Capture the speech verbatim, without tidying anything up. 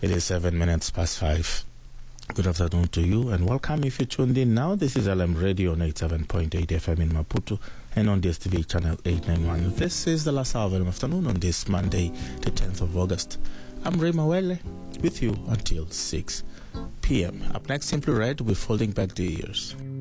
It is seven minutes past five. Good afternoon to you and welcome if you tuned in now. This is L M Radio on eighty-seven point eight F M in Maputo and on D S T V channel eight ninety-one. This is the last hour of afternoon on this Monday, the tenth of August. I'm Ray Mawele with you until six p.m. Up next, Simply Red with Folding Back the Years.